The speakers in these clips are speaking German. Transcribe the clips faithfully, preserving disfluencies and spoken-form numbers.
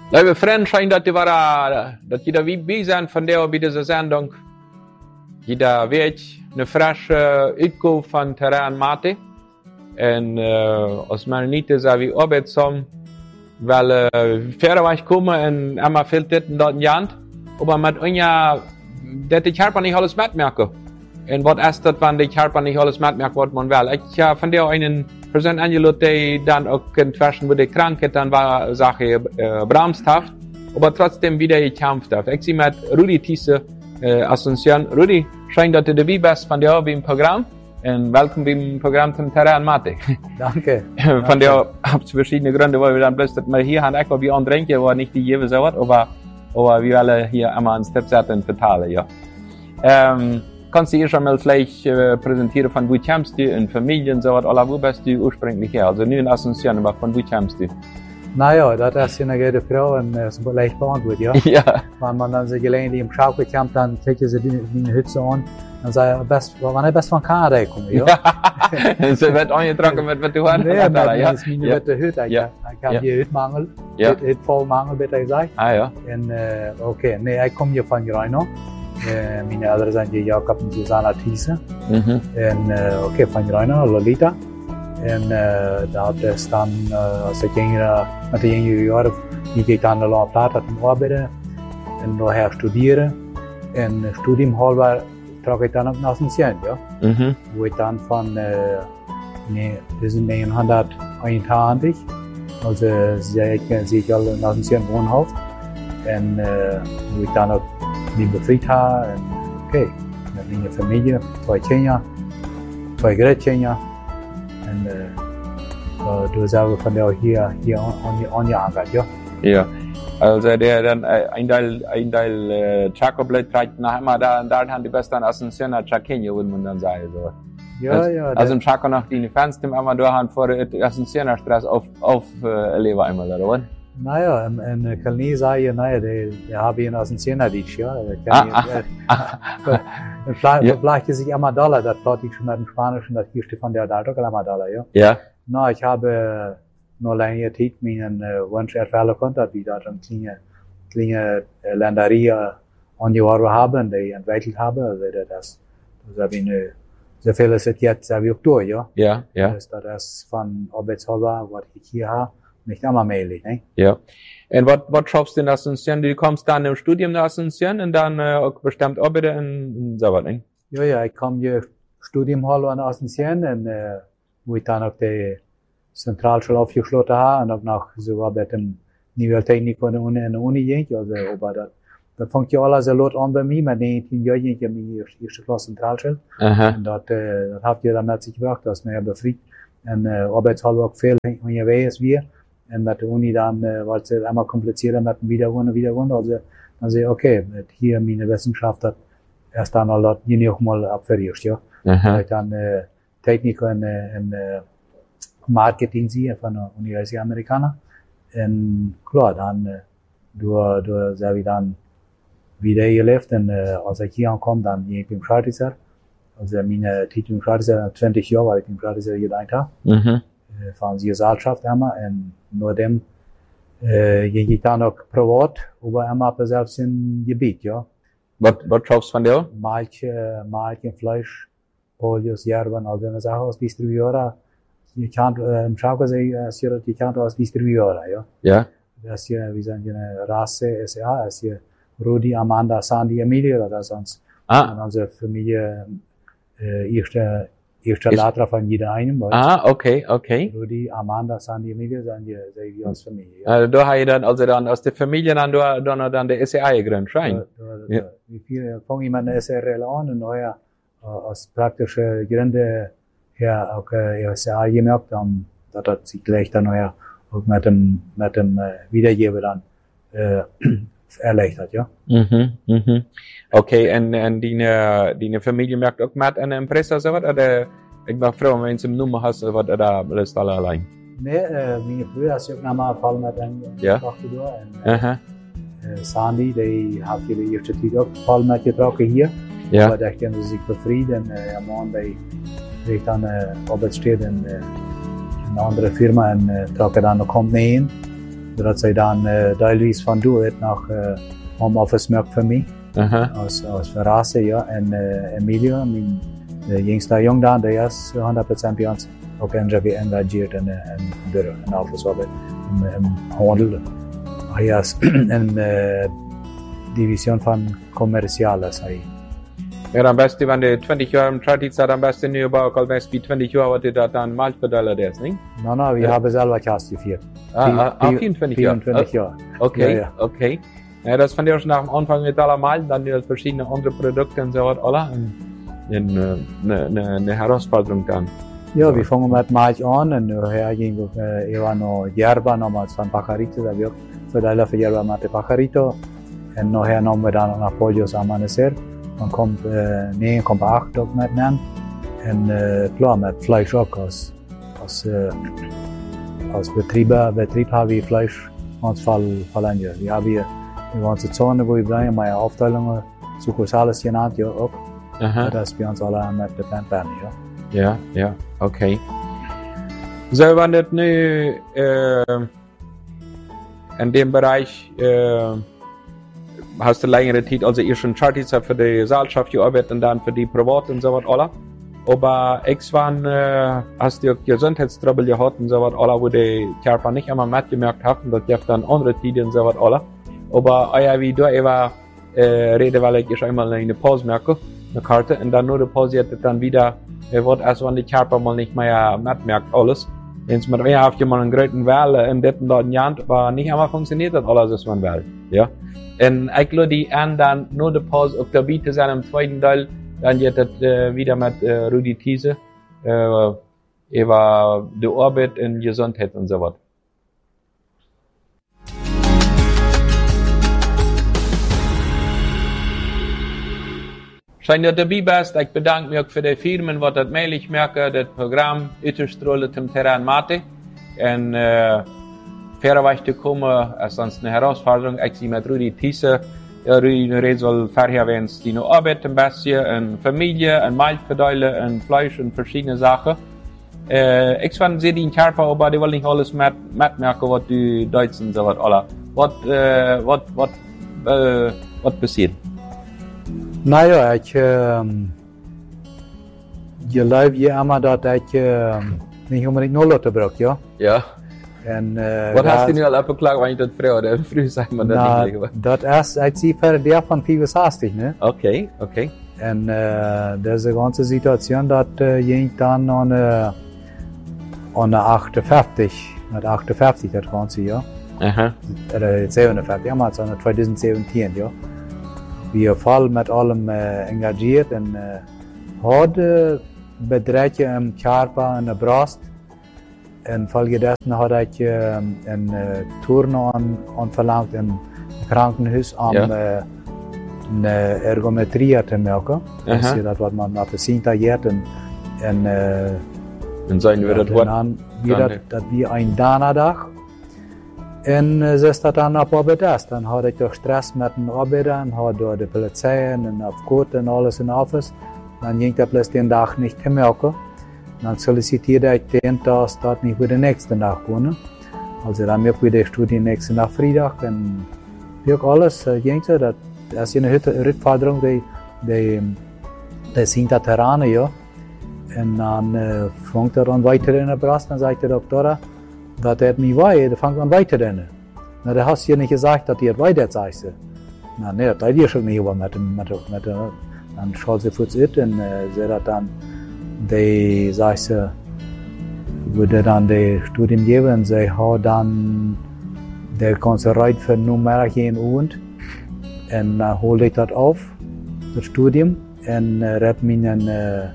Liebe Freunde, schön, dass ihr war, dass ihr da wie sind von der bei dieser Sendung. Jeder wird eine frische Uitgabe von Terrain Mate. Und äh, aus meiner Niete sind wir arbeitsam, weil äh, verder war ich komme und einmal fehlt das in dort Jahr. Aber mit uns, dass ich halt nicht alles mitmerke. Und was ist das, wenn ich halt nicht alles mitmerke, was man will. Ich habe von der einen Person angelassen, die dann auch inzwischen mit der Krankheit dann war, Sache äh, bremshaft, aber trotzdem wieder gekämpft hat. Ich sehe mit Rudi Thiesse, äh, Asunción. Rudi, schön, dass du dabei bist von der beim Programm. Und willkommen beim Programm zum Terrain Mate. Danke. Von der habt es verschiedene Gründe, weil wir dann bloß, dass wir hier haben, auch wie andere trinken, aber nicht die jeweils so was, aber, aber wir alle hier einmal einen Step setzen verteilen, ja. Ähm, kannst du dir schon mal vielleicht äh, präsentieren, von wo kommst du, in Familien, so was, oder wo bist du ursprünglich her? Also nicht in Asunción, aber von wo kommst du? Naja, das ist eine gute Frage und das ist leicht beantwortet, ja. Ja. Wenn man dann so gelegentlich im Schaukel kommt, dann kriegt sie die, die Hütze an. Dann sagt er, best, wann er best von Kanada kommen, ja? Ja, so wird angetrocken mit, mit du hast. Nee, ja, das ja. ist meine Ja. Hütte, Hütte. Ich, Ja. ich habe Ja. hier Hüttmangel, Ja. Hüttvollmangel, bitte gesagt. Ah, ja. Und, äh, okay, nee, ich komme hier von Reino. Äh, meine Eltern sind hier Jakob und Susanna Thiesse. Mhm. Und, äh, okay, von Reino, Lolita. En uh, dat is dan, uh, als ik jongere, met de jongere jaren, die ik dan de La Plata te arbeiden en daher studeren. En studium halber trok ik dan ook naar Asunción, ja. Mhm. Wo ich dann von, äh, nee, das ist neunzehnhunderteinundzwanzig, also sehe ich, sehe ich alle in Asunción Wohnhaus. Und, äh, wo ich dann auch mich befreit habe, und okay, mit meiner Familie, zwei Kinder, zwei Großkinder. En uh, du selber von der hier hier angeangert, ja? Ja. Also der dann äh, ein Teil ein Teil äh, Chaco bleibt vielleicht nach immer da und da haben die besten Asunción a Chaqueño, würde man dann sagen so. Ja, also, ja. Also im Chaco nach die Fans dem einmal da haben vor der Asunción a Straße auf auf äh, Leber einmal da, oder? Naja, in, in Kalni sage ich, naja, der der habe ich in Asunción a dich, ja. Ah, Vielleicht vielleicht ist ich Amadala, das dort ich schon mit dem Spanischen, das hier steht von der Dalto Amadala, ja. Ja. Na, ich habe nur lange Zeit meinen Wunsch erfüllen konnte, wie da eine kleine, kleine Länderia angeworfen haben, die ich entwickelt habe. Also das, das habe ich eine, so vieles jetzt habe ich auch durch, ja. Ja, ja. Das ist das von Arbeitshalber, was ich hier habe, nicht einmal möglich, ne? Ja. Und was, was schaffst du in Asunción? Du kommst dann im Studium nach Asunción und dann äh, auch bestimmt arbeiten in, in so was, ne? Ja, ja, ich komme hier Studium halber in Asunción und, äh, wo ich dann auch die Zentralschule aufgeschlossen habe und auch noch sogar bei dem Niveau-Technik von der Uni, in der Uni ging. Also, aber das, das fängt ja alles so lot an bei mir, mit neunzehn Jahren ging ich in die erste Klasse Zentralschule. Aha. Und das, äh, das habt ihr dann mit sich gebracht, dass man ja befreit und, äh, arbeitshalber auch viel unterwegs wir. Und mit der Uni dann, äh, war es einmal komplizierter mit dem Wiederholen und Wiederholen. Also, dann sehe ich, okay, mit hier meine Wissenschaft hat erst dann all das hier auch mal abverriert, ja. Aha. Ich dann, äh, Technik und, äh, und äh, Marketing sie von der Universität Amerikaner. Und klar, dann, äh, du, du, sag ich dann, wieder gelebt, und, äh, als ich hier ankomme, dann ging ich im Schadisser. Also, meine Titel im Schadisser, zwanzig Jahre, weil ich im Schadisser gedacht habe. Mhm. Äh, von der Gesellschaft immer, und nur dem, äh, ging ich dann auch privat, aber immer auf selbst im Gebiet, ja. Was, was schaffst du von dir? Milch, äh, Milch und Fleisch, Polios, Jerben, all so eine Sache als Distributeur. Je kan, im Schaukasee, ist hier, je kan als Distributeur, ja. Ja. Das hier, wir sind hier eine Rasse, S A, ist hier Rudi, Amanda, Sandy, Emilia, oder sonst. Ah. Und unsere Familie, äh, erste, erste Latra von jeder einem, Ah, okay, okay. Rudi, Amanda, Sandy, Emilia, sind hier, sind wir als Familie, ja. Also, da habe ich dann, also dann aus der Familie dann, da, dann, dann der S E A gegründet, schein. Ja. Wie viel, fange ich mit der S R L an, und nachher, aus praktische Gründe, ja, auch, äh, S A gemerkt, dann, dass das sich gleich dann nachher auch mit dem, mit dem, äh, Wiedergeber dann, äh, erleichtert, ja. Mhm, mhm. Okay, und, und deine, deine Familie merkt auch mit einer Impressa, so was, oder, ich war froh, wenn du eine Nummer hast, oder was, oder, lässt alle allein? Nee, äh, meine Brüder hast du auch nochmal Fall mit einem, Ja. Tochter da, und, äh, Aha, äh, Sandy, die hat ihre erste Zeit auch Fall mit getroffen hier. ja. Aber da können sie sich befrieden, äh, am Mann, die, die dann, äh, Arbeitsstelle in, äh, in eine andere Firma, und, äh, trocken dann noch kommt hin. zodat zij dan uh, deelwijs van doen nach uh, Homeoffice merkt voor mij. Aha. Als, als verrassen, ja. En uh, Emilio, mijn de jongste jong dan, die is honderd procent bij ons ook geëngageerd in een bureau, in office arbeid, in, in handel. Hij is in uh, division van commerciale, zei Ja, am besten, wenn du zwanzig Jahre im Tradit seid, am besten nur über auch als wie zwanzig Jahre, was du da dann mal verteilt hast, nicht? No, no, wir ja. haben selber Kast geführt. Ah, ah, vierundzwanzig Jahre? vierundzwanzig Jahre. Okay, ja, ja. okay. Ja, das fand ich auch schon nach dem Anfang mit allermal, dann die verschiedene andere Produkte und so was, alle. Eine, eine, eine Herausforderung dann. Ja, wir fangen mit Milch an und nachher ging äh, ich war noch Yerba nochmals von Pajarito, da wir verteilen für Yerba Mate Pajarito. Und nachher noch wir dann nach Pollos Amanecer. Dan komt uh, negen komma acht ook met men. En uh, klar met Fleisch ook. Als, als, uh, als Betrieb, Betrieb hebben we Fleisch ons verlangen. We hebben hier in onze zone waar we blijven, maar afdelingen, succursales genannt, ja ook. Aha. Dat is bij ons alle met de Plant, ja. Ja, ja, okay. So, wenn das nu äh, in dem Bereich äh, hast du längere Zeit, also ihr schon Chartis für die Gesellschaft gearbeitet und dann für die Privat und so was alle. Aber ich war, äh, hast du Gesundheitstrubel gehabt und so was alle, wo die Körper nicht einmal mitgemerkt haben, das gibt dann andere Titel und so was alle. Aber euer wie du immer äh, rede, weil ich einmal eine Pause merke, eine Karte, und dann nur die Pause hat dann wieder, äh, wird erst wenn die Körper mal nicht mehr mitmerkt alles. Wenn es mit mir auf jemand einen großen Welle in dritten dort Jahren, aber nicht einmal funktioniert das alles, was man will, ja. En ik wil die aan dan nur de Pause op dabei te zijn im zweiten Teil, dann geht das äh, wieder mit äh, Rudi Thiese äh, über die Arbeit in Gesundheit und so was. Schön, dass du dabei bist. Ich bedanke mich für die Firmen, die das möglich machen, das Programm Utterstrahlen zum Terrain Mate. Und äh, verder te komen is sonst eine Herausforderung. Ich sehe mit Rudi Thiese, ja, Rudi redet soll vorher wenn es die noch Arbeit ein bisschen, in Familie, in Milch verdeilen, in Fleisch und verschiedene Sachen. Äh, ich fand sie den Körper, aber die wollen nicht alles mit, mitmerken, was die Deutschen so was alle. Was, äh, was, was, äh, was passiert? Naja, ich, ähm, geloof je immer, dass ich äh, nicht unbedingt nur Leute brauche, ja? Ja. En, uh, wat hast du nu al opgeklaagd, want je dat vroeg had? Vroeg zeg maar dat nou, niet liggen. Dat is, ik zie verder der van vierenzestig, ne? Oké, okay, oké. Okay. En uh, deze ganze Situation, dat uh, ging dan aan, uh, aan achtenvijftig, met achtenvijftig dat ganze, ja. Aha. Oder zevenenvijftig, ja, maar het is aan twintig zeventien, ja. We voll met allem uh, engagiert en uh, hadden bedrijfje in Körper en de Brust. Infolgedessen had ik uh, een uh, tour aan, aan verlangd in het krankenhuis om ja. uh, een uh, ergometrie te maken. Dus uh-huh. Dat wat man naar de zien tailleert en en uh, en zijn we dat wat? Dat dat wie een danadag. En uh, ze staat dan op arbeid. Dan had ik toch stress met een arbeider en had door de politie en op court en alles in office. Dan ging dat plus den dag niet te maken. Dan solliciteerde ik den Tag dat niet voor de nächste dag kunnen. Also dan merk we de studie nächste dag vrijdag en ook alles uh, ging zo. Dat is een uitvordering die die die zien dat heraan, ja. En dan uh, vangt er dan weiter in de Brust. Dan zegt de dokter dat het niet waar is. Dan vangt dan weiter in. Nou, dan hast je niet gezegd dat hij het weiter zegt. Nou, nee, dat weet je schon niet met met met dan schaut ze voets uit en uh, ze dat dan die zegt ze würde dan de studium geven en ze had dan de conservatie voor nummer geen oond en dan holde ik dat af, het studium en uh, red mijn uh, uh,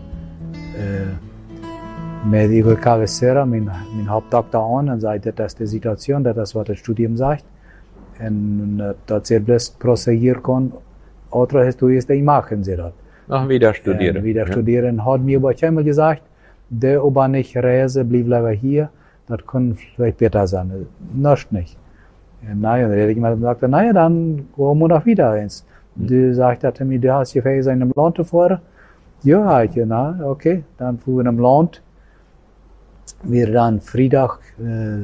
medical cabecera, mijn, mijn hoofddokter aan en zei dat is de situatie, dat is wat het studium zegt en uh, dat ze best proseguir kon andere histories die maken ze dat. Noch wieder studieren. En wieder ja. studieren. Hat mir aber einmal gesagt, der aber nicht reise, blieb lieber hier, das kann vielleicht besser sein. Nicht nicht. Naja, dann hätte ich mal gesagt, naja, dann gehen wir noch wieder eins. Mhm. Du sagte mir, du hast hier in einem Land vor. Ja, ich, na, okay, dann fuhren wir in einem Land. Wir dann Freitag äh,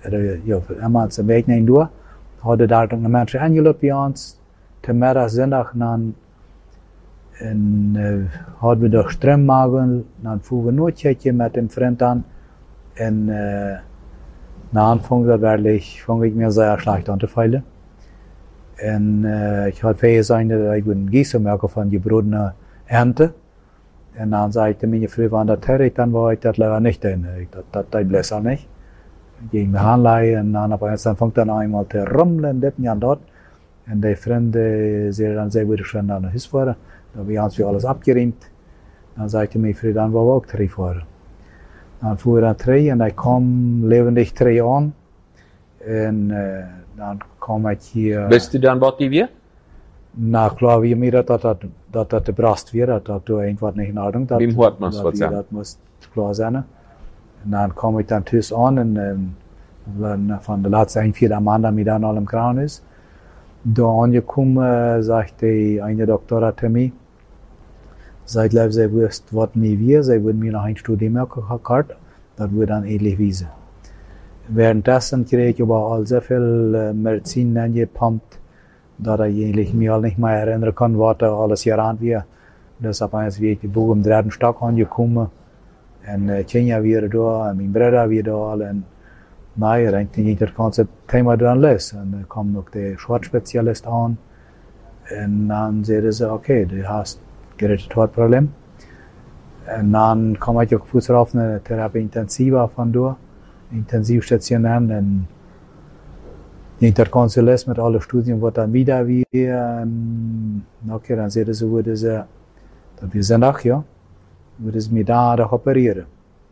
ja, einmal zum Weg nehmen durch, hadden daar een mensen aangelopen bij ons, te middag, zondag, dan en, uh, hadden we door stroommagen, dan voeren we een nootje met een vriend aan, en uh, na Anfang dat werkelijk, vond ik me zeer slecht aan te vallen. En uh, ik had veel gezegd dat ik een gießen maken van die broodene ernte. En dan zei ik tegen mijn vrouw van dat her ik dan wou ik dat liever niet doen. Dat, dat, dat besser niet. Ik ging me aanleiden en dan op een dan vangt dan eenmaal te rommelen, dit en dat. En die vrienden zeiden dan, zij wilden schon naar huis voeren. Dan hebben we ons weer alles afgeremd. Dan zei ik tegen mijn vrouw, dan wou we ook drie voeren. Dan voer we dan drie en ik kwam levendig drie aan. En uh, dan kwam ik hier... Bist du dann wat die weer? Nou, klar, wie mir dat dat dat dat de brast weer, dat dat door irgendwas niet in Ordnung, dat Wem hoort man's wat dat moest klar zijn. En dan kwam ik dan thuis aan en, en van de laatste een vier maanden met dan al im Krankenhaus. Daar aangekomen, zegt die eine Doktor zu mir, zij glaube, zij wist wat mij weer, zij wilde mir noch een studie maken gehad, dat wordt dan ähnlich wiesen. Währenddessen kreeg ik aber al zoveel uh, medicijn angepumpt, dat ik eigenlijk me al niet meer herinneren kan wat er alles gedaan werd. Dus opeens weer ik boven de derde stak aangekomen. En uh, Kenia weer daar, en mijn broer weer daar. En nou ja, dan ging ik dat ganze thema dan los. En dan kwam ook de Schwarzspezialist aan. En dan zeiden ze, oké, okay, du hast gerettet het probleem. En dan kwam ik ook voets op een therapie intensiva van door. Intensivstation en interconsules met alle studien wordt dan wieder weer. En oké, okay, dan zeiden ze, worden ze, dat is zondag, ja, worden ze me daar opereren.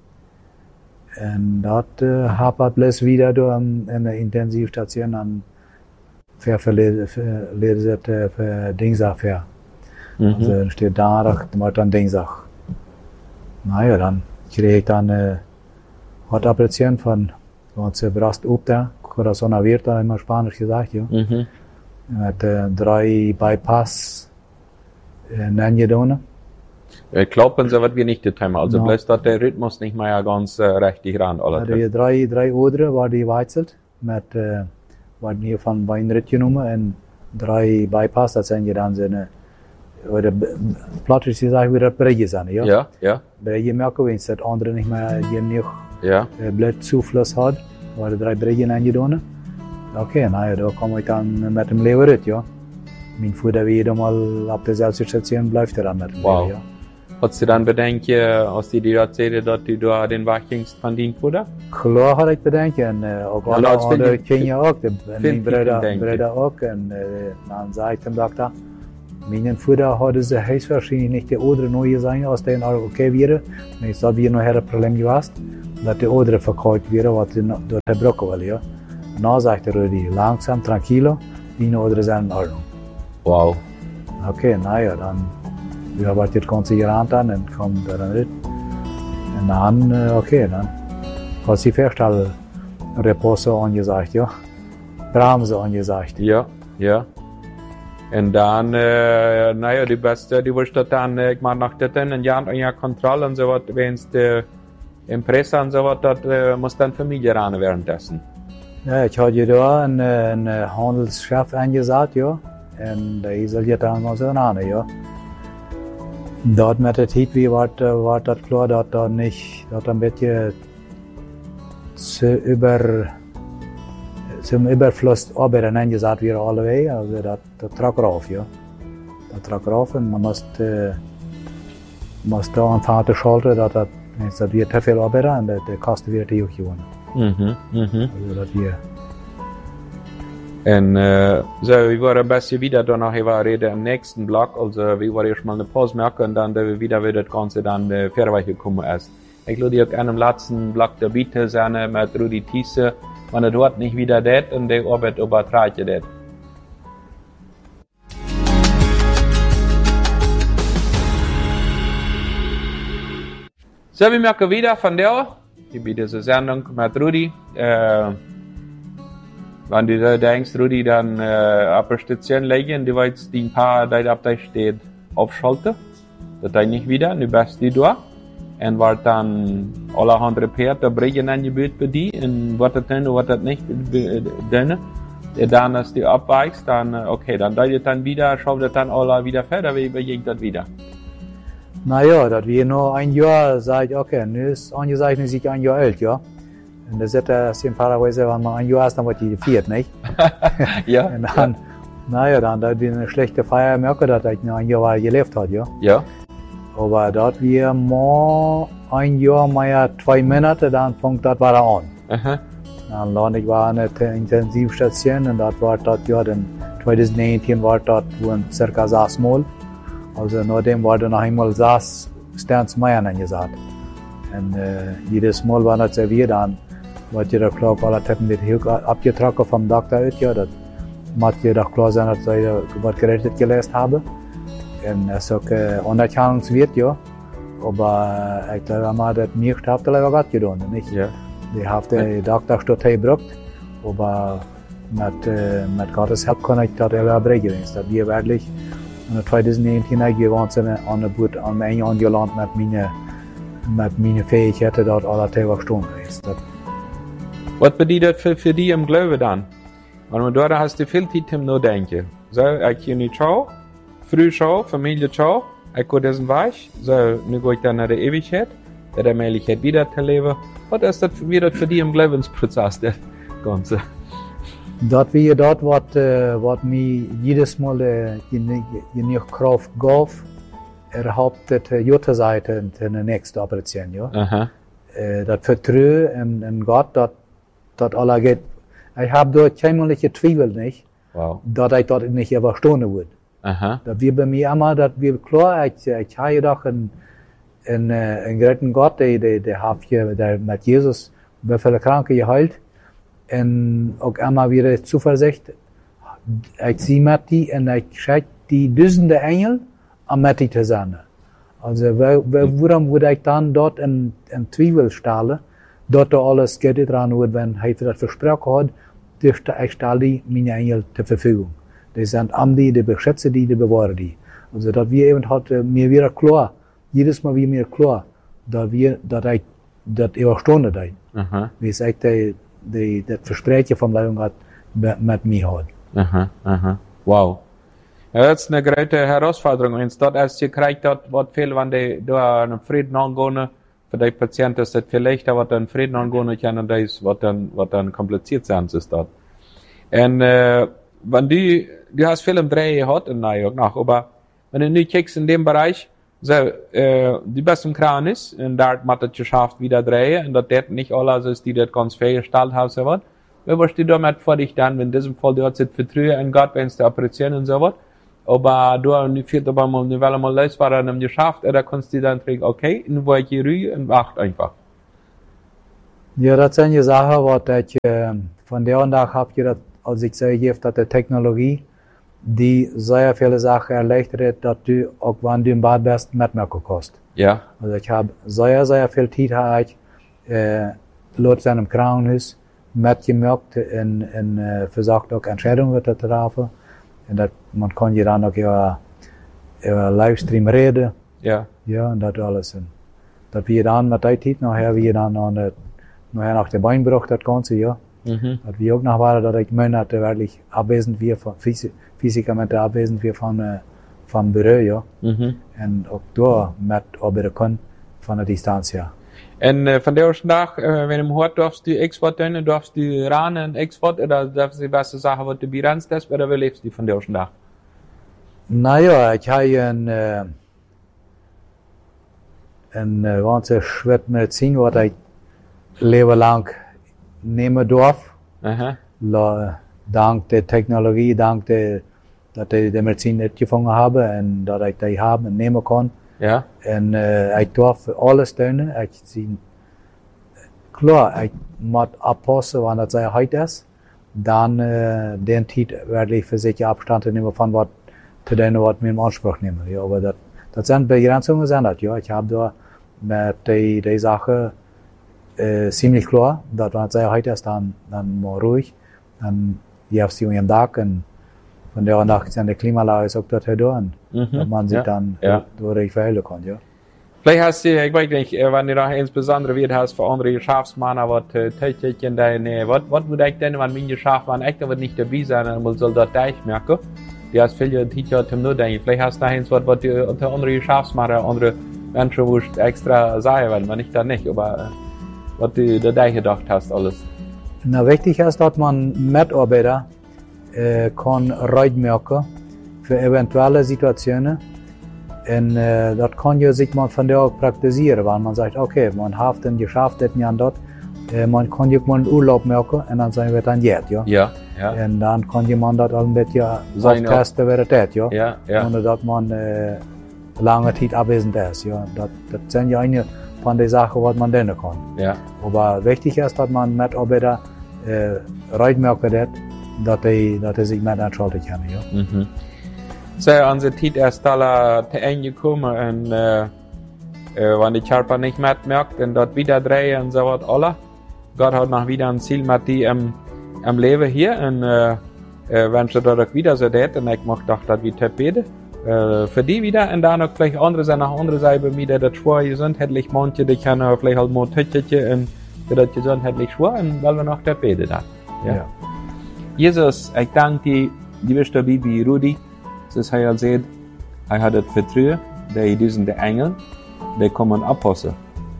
En dat uh, hapert plus wieder door in de intensivstation en verleden ze het voor dinsdag ver. Mm-hmm. Also er steht daar, maar dan dinsdag. Nou ja, dan kreeg ik dan uh, wat operatie van, want ze brast op daar. Corazón abierto, immer Spanisch gesagt, ja. Mhm. Met uh, drei Bypass uh, Nanjedone. Ich glaube, so wird wir nicht getan. Also no. Bloß, dass der Rhythmus nicht mehr ganz uh, richtig ran. Die drei, drei Oderen waren die weizelt, met, uh, waren hier van Weinrit genomen en drei Bypass, dat zijn je dan zijn, uh, plattisch gezegd, weer breedje zijn, ja. Ja, ja. Breedje merken we eens, dat andere niet meer genoeg ja. uh, bloedzufluss had. We hadden drie breedjes aangedaan. Oké, okay, nou ja, daar kom ik dan met hem leven uit, ja. Mijn voeder weer helemaal op dezelfde station blijft er dan met hem. Wow. Ja. Had ze dan bedenken, als die die dat zeiden, dat u daar den wachtgingst van die voeder? Klaar had ik bedenken. En uh, ook alle andere kinderen ook. De, mijn broeder ook. En uh, dan zei ik hem dokter, mijn voeder hadden ze huiswaarschijnlijk niet de oudere nooit zijn als die oké okay waren. Maar is dat weer nog een probleem geweest. Dat de ouderen verkoopt werden wat door de brokken wil, ja. En dan zegt de Rudy, langzaam, tranquilo, die ouderen zijn in orde. Wow. Oké, okay, nou ja, dan we hebben het ganze jaar aan en kwam daar dan uit. En dan, uh, oké, okay, dan had ze first al reposo aangezegd, ja. Bremse aangezegd. Ja, ja. En dan, uh, nou ja, die beste, die was dat dan, uh, ik maak nog dit in, een jaar, een jaar controle en zo wat, wens de Impressa en zo wat, dat uh, moest dan familie ran währenddessen. Ja, ik had je daar een, een handelschef aangezet, ja. En die zal je dan gaan zo aan, ja. Dat met het heat weer wordt, wordt dat klaar dat dat niet, dat een beetje zu über, zum Überfluss arbeiten aangezet weer allebei, also dat, dat trok eraf, ja. Dat trok eraf en man moest, uh, moest daar aanvangen te schalten dat dat, dat weer te veel arbeiten en de, de kosten weer te hoog gewonnen. Mhm, mhm. Also dat weer. En uh, so, wir waren besser wieder danach, wir waren reden im nächsten Block, also wir waren erstmal eine Pause merken und dann wir wieder wieder das Ganze dann äh, fairweg gekommen ist. Ich glaube, ich habe einen letzten Block der Bitte sein mit Rudi Thiesse, wenn er dort nicht wieder das und der Arbeit überträgt das. So, wir merken wieder von der, die diese Sendung mit Rudi, äh, wenn du da denkst, Rudi, dann äh, auf der Station legen, die jetzt die ein paar, die auf der steht, aufschalten. Das dann nicht wieder, du bist die da. En wordt dan allerhand repeerd, dan breng je dan je buurt bij die. En wat het doen, wat het niet doen. En dan als die abweicht, dan oké, okay, dan doe je het dan wieder, schau dat dan alle wieder verder, wie bejegt dat wieder? Naja, dat wir nur ein Jahr, sag ich, okay, nu ist angezeichnet sich ein Jahr alt, ja. Und das ist das in Paraguay, wenn man ein Jahr ist, dann wird die viert, nicht? Ja. Und dann, naja, dann, da wir eine schlechte Feier merken, dass ich noch ein Jahr gelebt hat, ja. Ja. Aber dort wir mal ein Jahr, mehr zwei Monate, dann fängt das wieder an. Aha. Dann lag ich war eine Intensivstation und dort war das ja, dann zwanzig neunzehn war das circa sechs Mal. Also nachdem war dann noch einmal sechs Sterns mehr angesagt. Und äh, jedes Mal war das serviert, dann war jeder klar, alle Treppen wird abgetragen vom Doktor, ja, das muss jeder klar sein, dass ich was gerettet gelesen habe. Und es ist auch äh, anerkennungswert, ja. Aber ich glaube, man hat das mir geschafft, das war gut getan, nicht? Ja. Die haben den Doktor stort gebracht, aber mit, äh, mit Gottes Hilfe kann ich das erbringen. Das wir wirklich in zwanzig neunzehn gewohnt sind, an der Boot, an einem Jahr gelernt mit meinen, mit meinen Fähigkeiten, dort alle Tage Stunden ist. Was bedeutet das für, für dich im Glauben dann? Wenn du da hast du viel Zeit zum Nachdenken. So, ich gehe nicht schau, früh schau, Familie schau, ich gehe diesen Weg, so, nu gehe ich dann nach der Ewigkeit, der der Möglichkeit wieder zu leben. Was ist das wieder für dich im Glaubensprozess, das Ganze? Dort wie dort, was, äh, was mir jedes Mal äh, je Kraft gab, er hat die jute Seite in der nächsten Operation, ja. Aha. Äh, das Vertrauen in, in Gott, das, das alles geht. Ich habe dort keinmal Zweifel nicht, wow. dass ich dort nicht überstehen würde. Aha. Das wir bei mir immer, das wir klar, ich, ich habe doch einen, einen, einen großen Gott, der, der, der hat hier, der mit Jesus bei vielen Kranken geheilt. En ook immer wieder Zuversicht. Ich sehe mit die und ich schaue die duizenden Engel am mit die zusammen. Also, warum würde ich dann dort in, in Zweifel stellen, dort alles geht dran wird, wenn er das versprochen hat, ich stelle die meine Engel zur Verfügung. Die sind am die, die beschützen die, die bewahren die. Also, dass wir eben hat mir wieder klar, jedes Mal wie mir klar, dass wir, dass ich, das überstanden habe. Wie ich sagte, die das Versprechen vom Leben hat mit mir hat. Aha, aha. Wow. Ja, das ist eine große Herausforderung. Und dort als je krijgt dat wat veel, want die door een Frieden angehen, für die Patienten ist das viel leichter, was dann Frieden angehen kann, und das was dann, was dann kompliziert sein ist dort. Und, äh, wenn du, du hast viel im Dreh gehabt in New York noch, aber wenn du nu kiekst in dem Bereich, so, äh, die besten Kran ist, und dort macht das geschafft wieder drehen, und das nicht alles ist, die das ganz festgestellt haben, so was. Wie warst du damit vor dich dann, wenn in diesem Fall du hast Vertrauen in Gott, wenn es die Operation und so was, aber du nicht viel aber mal, nicht weil mal leist war, dann geschafft, oder kannst du dann sagen, okay, in wo ich hier rühe, und wacht einfach. Ja, das sind die Sachen, was ich, äh, von der und da habe ich das, als ich sage, dass die Technologie, die sehr viele Sachen erleichtert, dass du auch wenn du im Bad bist, mitmerken kannst. Ja. Also ich habe sehr, sehr viel Zeit gehabt, äh, Leute in einem Krankenhaus mitgemerkt und, und äh, versucht auch Entscheidungen zu treffen. Und dat, man kann ja dann auch über, über Livestream reden. Ja. Ja, und das alles. Und dass wir dann mit der Zeit nachher, wir dann an der, nachher nach dem Beinbruch, das Ganze, ja. Mhm. Dass wir auch noch waren, dass ich Monate wirklich abwesend wir von, physikamente abwesend wir von, äh, vom Büro, ja. Mhm. Und auch da mit arbeiten können, von der Distanz, ja. En uh, van de eerste dag, uh, wenn du hoort, darfst du X-Wort doen, darfst du ran en X-Wort, oder darfst du die beste Sache, was du bei ranst, oder wie lebst du von der ersten Dag? Naja, ich habe ein, äh, ein äh, ganzes Schritt Medizin, was ich leben lang nehmen darf. Aha. La, dank der Technologie, dank der, dass ich die Medizin nicht gefunden habe und dass ich die haben und nehmen kann. Ja. En uh, ik darf alles doen. Ik zie, klar, ik moet oppassen wanneer het heute is. Dan uh, den tijd werde für sich Abstand nehmen von was zu denen, was wir in Anspruch nehmen. Ja, aber das, das sind Begrenzungen, sind das, ja. Ich habe da mit die, die Sache äh, ziemlich klar, dass wenn es heute ist, dann, dann mal ruhig. Dann gibst du einen Tag und von der Nacht sind die Klimalage ist auch dort da und mhm. dass man sich ja. dann ja. durch verheilen kann, ja. Vielleicht hast du, ich weiß nicht, wenn du noch insbesondere wird hast für andere Geschäftsmänner, was tätig in der Nähe, was, was würde ich denn, wenn meine Geschäftsmann echt aber nicht dabei sein, dann soll das da ich merken. Die hast viele Teacher zum nur denken. Vielleicht hast du noch eins, was, was du unter andere Geschäftsmänner, andere Menschen, wo ich extra sagen will, wenn ich da nicht, aber was du da gedacht hast, alles. Na, wichtig ist, dass man Mitarbeiter äh, kann reitmerken für eventuelle Situationen. Und äh, das kann ja sich man von der auch praktizieren, weil man sagt, okay, man hat ein Geschäft, das ja dort, äh, man kann ja mal einen Urlaub merken und dann sagen wir dann jetzt, ja. Ja, ja. Und dann kann jemand das all mit ja testen, wer das ist, ja. Ja, ja. Ohne dass man äh, lange Zeit abwesend ist, ja. Das, das sind ja eine von den Sachen, was man lernen kann. Ja. Aber wichtig ist, dass man Mitarbeiter äh, reitmerken hat, dass die, dass die sich mit entschuldigen können, ja. Mhm. So, unsere Zeit ist alle zu Ende gekommen und äh, äh, wenn die Körper nicht mitmerkt und dort wieder drehen und so was alle. Gott hat noch wieder ein Ziel mit die im, im Leben hier und äh, äh, wenn sie dort wieder so tät, und ich mag doch, dass wir beten, äh, für die wieder und dann auch vielleicht andere sind nach andere Seite bei mir, die das schwer sind, hättlich manche, die können vielleicht halt mal Tötchen und die das gesund hättlich schwer und weil wir noch das beten dann. Ja. Ja. Jesus, ich danke dir, die bist dabei wie Rudi. Das heißt, er sagt, er hat das Vertrauen, dass diesen die Engel, die kommen abpassen.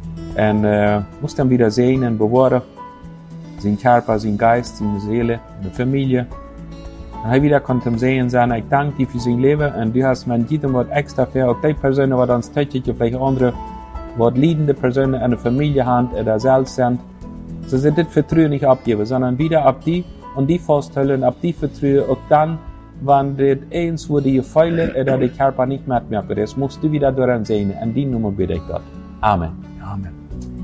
Und äh, muss dann wieder sehen und bewahren, sein Körper, sein Geist, seine Seele, seine Familie. Und er wieder konnte ihm sehen, sagen, ich danke dir für sein Leben und du hast mir jedem was extra für, auch die Personen, die uns tätig, vielleicht andere, was leidende Personen in der Familie haben oder selbst sind. So sind das Vertrauen nicht abgeben, sondern wieder ab die und die feststellen, ab die Vertrauen, auch dann, wenn das eins wo die Fäule oder die Körper nicht mitmerken, das musst du wieder daran sehen. Und die Nummer bitte ich Gott. Amen. Amen.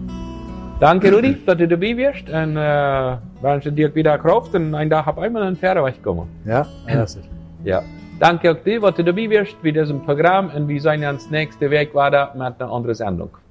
Danke, Rudi, dass du dabei wirst. Und äh, wenn du dir wieder Kraft und einen Tag auf einmal einen Fährweg kommen. Ja, das ist. Ja. Danke auch dir, dass du dabei wirst, bei diesem Programm. Und wir sehen uns nächste Woche weiter mit einer anderen Sendung.